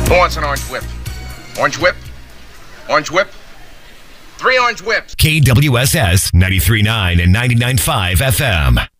Who wants an orange whip? Orange whip? Orange whip? 3 orange whips. KWSS 93.9 and 99.5 FM.